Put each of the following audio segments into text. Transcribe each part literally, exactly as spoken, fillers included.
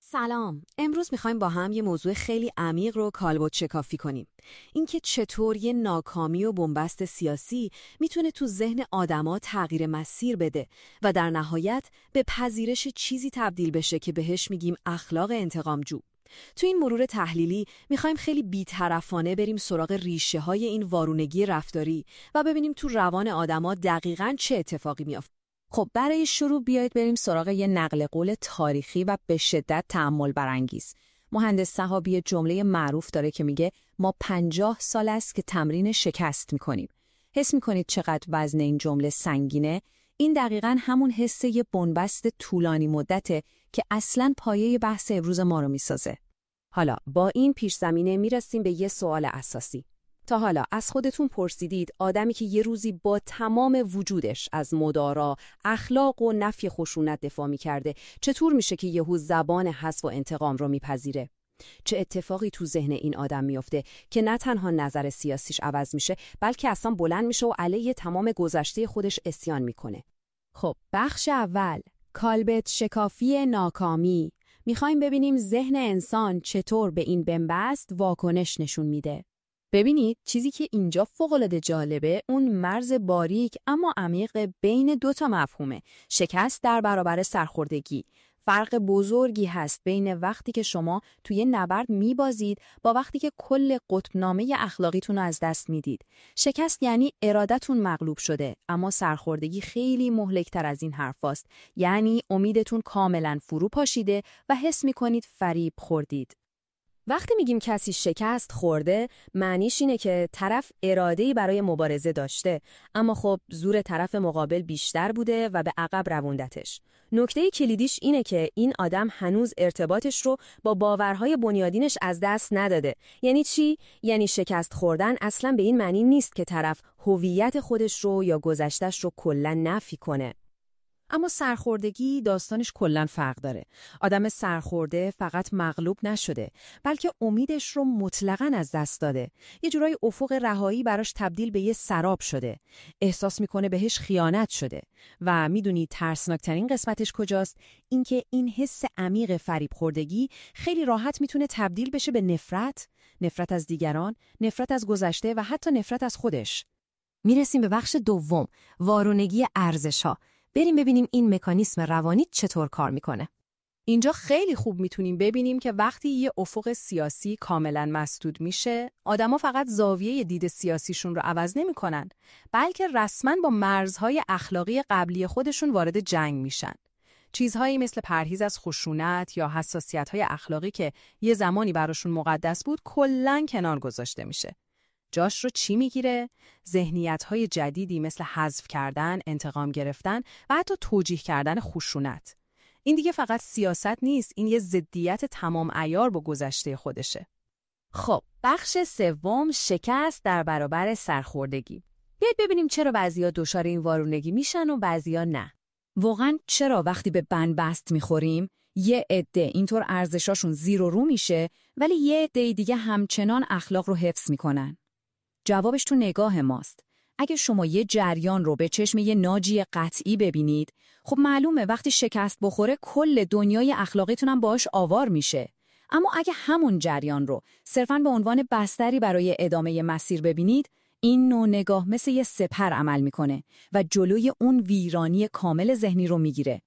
سلام. امروز میخوایم با هم یه موضوع خیلی عمیق رو کالبد شکافی کنیم. اینکه چطور یه ناکامی و بنبست سیاسی میتونه تو ذهن آدما تغییر مسیر بده و در نهایت به پذیرش چیزی تبدیل بشه که بهش میگیم اخلاق انتقامجو. تو این مرور تحلیلی میخوایم خیلی بی‌طرفانه بریم سراغ ریشه های این وارونگی رفتاری و ببینیم تو روان آدما دقیقاً چه اتفاقی میافته. خب برای شروع بیایید بریم سراغ یه نقل قول تاریخی و به شدت تأمل برانگیز. مهندس صحابی جمله معروف داره که میگه ما پنجاه سال است که تمرین شکست میکنیم. حس میکنید چقدر وزن این جمله سنگینه؟ این دقیقاً همون حس یه بنبست طولانی مدته که اصلاً پایه بحث امروز ما رو میسازه. حالا با این پیش زمینه میرسیم به یه سوال اساسی. تا حالا از خودتون پرسیدید آدمی که یه روزی با تمام وجودش از مدارا، اخلاق و نفی خشونت دفاع می‌کرده، چطور میشه که یهو زبان حذف و انتقام رو میپذیره؟ چه اتفاقی تو ذهن این آدم میفته که نه تنها نظر سیاسیش عوض میشه، بلکه اصلا بلند میشه و علیه تمام گذشته خودش عصیان میکنه؟ خب بخش اول، کالبد شکافی ناکامی. میخوایم ببینیم ذهن انسان چطور به این بنبست واکنش نشون میده. ببینید چیزی که اینجا فوق‌العاده جالبه اون مرز باریک اما عمیق بین دو تا مفهومه. شکست در برابر سرخوردگی. فرق بزرگی هست بین وقتی که شما توی نبرد میبازید با وقتی که کل قطبنامه اخلاقیتون رو از دست میدید. شکست یعنی ارادتون مغلوب شده، اما سرخوردگی خیلی مهلک‌تر از این حرفاست. یعنی امیدتون کاملا فرو پاشیده و حس میکنید فریب خوردید. وقتی میگیم کسی شکست خورده، معنیش اینه که طرف اراده‌ای برای مبارزه داشته، اما خب زور طرف مقابل بیشتر بوده و به عقب رووندتش. نکته کلیدیش اینه که این آدم هنوز ارتباطش رو با باورهای بنیادینش از دست نداده. یعنی چی؟ یعنی شکست خوردن اصلاً به این معنی نیست که طرف هویت خودش رو یا گذشته‌اش رو کلاً نفی کنه. اما سرخوردگی داستانش کلاً فرق داره. آدم سرخورده فقط مغلوب نشده، بلکه امیدش رو مطلقاً از دست داده. یه جورای افق رهایی براش تبدیل به یه سراب شده. احساس میکنه بهش خیانت شده. و میدونی ترسناکترین قسمتش کجاست؟ اینکه این حس عمیق فریب خوردگی خیلی راحت میتونه تبدیل بشه به نفرت، نفرت از دیگران، نفرت از گذشته و حتی نفرت از خودش. میرسیم به بخش دوم، وارونگی ارزش‌ها. بریم ببینیم این مکانیسم روانی چطور کار میکنه. اینجا خیلی خوب میتونیم ببینیم که وقتی یه افق سیاسی کاملا مسدود میشه، آدما فقط زاویه دید سیاسیشون رو عوض نمیکنن، بلکه رسما با مرزهای اخلاقی قبلی خودشون وارد جنگ میشن. چیزهایی مثل پرهیز از خشونت یا حساسیت‌های اخلاقی که یه زمانی براشون مقدس بود، کلاً کنار گذاشته میشه. جاش رو چی میگیره؟ ذهنیت‌های جدیدی مثل حذف کردن، انتقام گرفتن و حتی توجیه کردن خشونت. این دیگه فقط سیاست نیست، این یه ضدیت تمام عیار با گذشته خودشه. خب، بخش سوم، شکست در برابر سرخوردگی. بیاید ببینیم چرا بعضیا دچار این وارونگی میشن و بعضیا نه. واقعاً چرا وقتی به بنبست میخوریم، یه عده اینطور ارزشاشون زیر و رو میشه، ولی یه عده دیگه همچنان اخلاق رو حفظ میکنن؟ جوابش تو نگاه ماست. اگه شما یه جریان رو به چشم یه ناجی قطعی ببینید، خب معلومه وقتی شکست بخوره کل دنیای اخلاقیتون هم باهاش آوار میشه. اما اگه همون جریان رو صرفاً به عنوان بستری برای ادامه مسیر ببینید، این نوع نگاه مثل یه سپر عمل میکنه و جلوی اون ویرانی کامل ذهنی رو میگیره.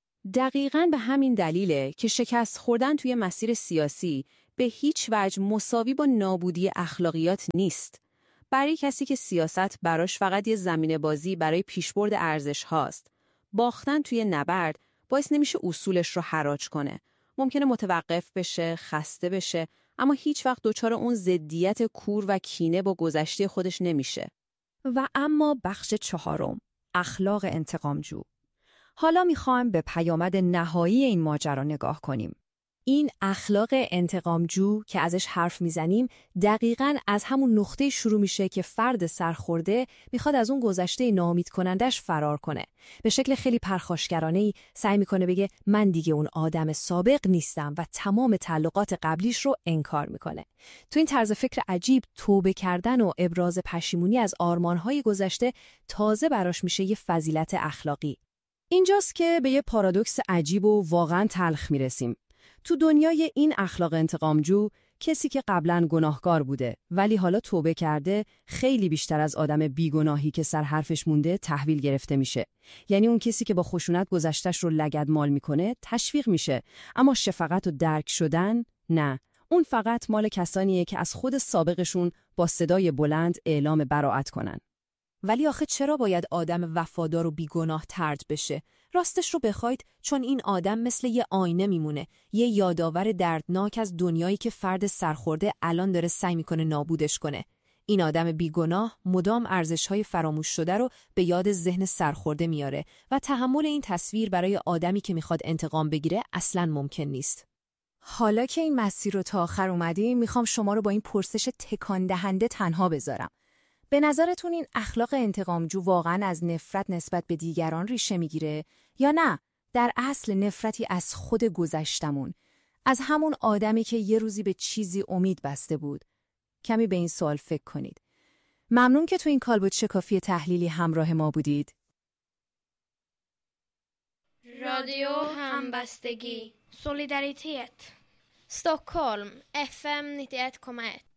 دقیقاً به همین دلیله که شکست خوردن توی مسیر سیاسی به هیچ وجه مساوی با نابودی اخلاقیات نیست. برای کسی که سیاست براش فقط یه زمینه بازی برای پیشبرد ارزش هاست، باختن توی نبرد باعث نمیشه اصولش رو حراج کنه. ممکنه متوقف بشه، خسته بشه، اما هیچ وقت دچار اون ضدیت کور و کینه با گذشته خودش نمیشه. و اما بخش چهارم، اخلاق انتقامجو. حالا میخوایم به پیامد نهایی این ماجرا نگاه کنیم. این اخلاق انتقامجو که ازش حرف میزنیم دقیقاً از همون نقطه شروع میشه که فرد سرخورده میخواد از اون گذشته ناامید کنندش فرار کنه. به شکل خیلی پرخاشگرانه‌ای سعی میکنه بگه من دیگه اون آدم سابق نیستم و تمام تعلقات قبلیش رو انکار میکنه. تو این طرز فکر عجیب توبه کردن و ابراز پشیمونی از آرمانهای گذشته تازه براش میشه یه فضیلت اخلاقی. اینجاست که به یه پارادوکس عجیب و واقعاً تلخ میرسیم. تو دنیای این اخلاق انتقامجو، کسی که قبلاً گناهکار بوده ولی حالا توبه کرده خیلی بیشتر از آدم بیگناهی که سر حرفش مونده تحویل گرفته میشه. یعنی اون کسی که با خشونت گذشتش رو لگدمال میکنه تشویق میشه، اما شفقت و درک شدن نه. اون فقط مال کسانیه که از خود سابقشون با صدای بلند اعلام براءت کنن. ولی آخه چرا باید آدم وفادار و بیگناه طرد بشه؟ راستش رو بخواید چون این آدم مثل یه آینه میمونه، یه یادآور دردناک از دنیایی که فرد سرخورده الان داره سعی میکنه نابودش کنه. این آدم بیگناه مدام ارزش‌های فراموش شده رو به یاد ذهن سرخورده میاره و تحمل این تصویر برای آدمی که میخواد انتقام بگیره اصلاً ممکن نیست. حالا که این مسیر رو تا آخر اومدیم، میخوام شما رو با این پرسش تکان دهنده تنها بذارم. به نظرتون این اخلاق انتقامجو واقعاً از نفرت نسبت به دیگران ریشه میگیره یا نه در اصل نفرتی از خود گذشتمون، از همون آدمی که یه روزی به چیزی امید بسته بود؟ کمی به این سوال فکر کنید. ممنون که تو این کالبد شکافی تحلیلی همراه ما بودید. رادیو همبستگی، solidaritet. Stockholm, اف ام nittioett komma ett.